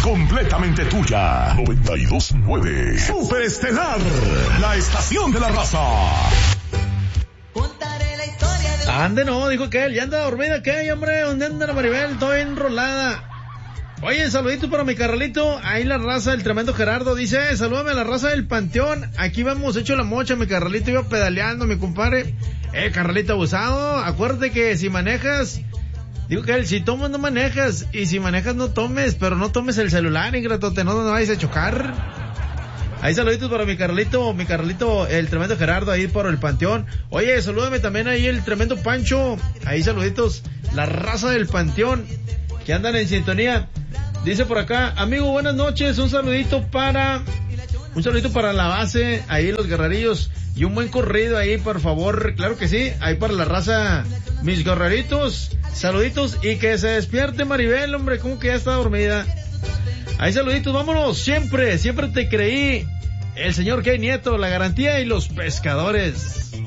completamente tuya. 92.9 Superestelar, la estación de la raza. Ande, no, dijo aquel, ya anda dormida aquel, hombre, ¿dónde anda la Maribel? Estoy enrolada. Oye, saludito para mi carnalito, ahí la raza, el tremendo Gerardo, dice, salúdame a la raza del Panteón, aquí vamos hecho la mocha, mi carnalito iba pedaleando, mi compadre. Carnalito abusado, acuérdate que si manejas, digo que él, si tomas no manejas, y si manejas no tomes, pero no tomes el celular, ingratote, no vayas a chocar. Ahí saluditos para mi Carlito, el tremendo Gerardo, ahí por el Panteón. Oye, salúdame también ahí el tremendo Pancho, ahí saluditos, la raza del Panteón, que andan en sintonía. Dice por acá, amigo, buenas noches, un saludito para la base, ahí los guerrerillos, y un buen corrido ahí, por favor, claro que sí, ahí para la raza, mis guerreritos, saluditos, y que se despierte Maribel, hombre, como que ya está dormida. Ahí saluditos, vámonos, siempre te creí, el señor Key Nieto, la garantía y los pescadores.